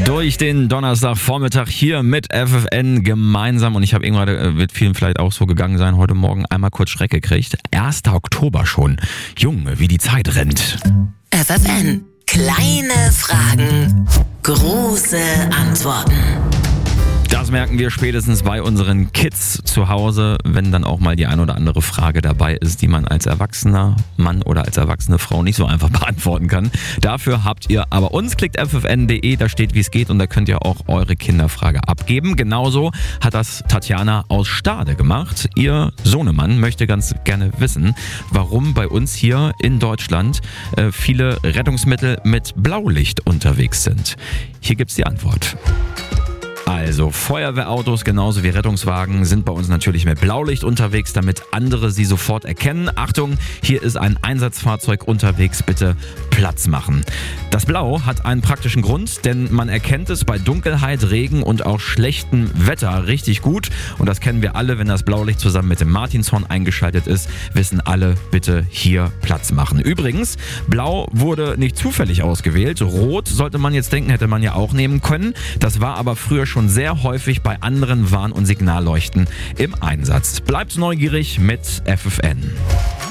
Durch den Donnerstagvormittag hier mit FFN gemeinsam. Und ich habe irgendwann, wird vielen vielleicht auch so gegangen sein, heute Morgen einmal kurz Schreck gekriegt. 1. Oktober schon. Junge, wie die Zeit rennt. FFN. Kleine Fragen, große Antworten. Das merken wir spätestens bei unseren Kids zu Hause, wenn dann auch mal die ein oder andere Frage dabei ist, die man als erwachsener Mann oder als erwachsene Frau nicht so einfach beantworten kann. Dafür habt ihr aber uns, klickt ffn.de, da steht, wie es geht, und da könnt ihr auch eure Kinderfrage abgeben. Genauso hat das Tatjana aus Stade gemacht. Ihr Sohnemann möchte ganz gerne wissen, warum bei uns hier in Deutschland viele Rettungsmittel mit Blaulicht unterwegs sind. Hier gibt's die Antwort. Also Feuerwehrautos genauso wie Rettungswagen sind bei uns natürlich mit Blaulicht unterwegs, damit andere sie sofort erkennen. Achtung, hier ist ein Einsatzfahrzeug unterwegs, bitte Platz machen. Das Blau hat einen praktischen Grund, denn man erkennt es bei Dunkelheit, Regen und auch schlechtem Wetter richtig gut. Und das kennen wir alle, wenn das Blaulicht zusammen mit dem Martinshorn eingeschaltet ist, wissen alle, bitte hier Platz machen. Übrigens, Blau wurde nicht zufällig ausgewählt. Rot, sollte man jetzt denken, hätte man ja auch nehmen können. Das war aber früher schon sehr häufig bei anderen Warn- und Signalleuchten im Einsatz. Bleibt neugierig mit FFN.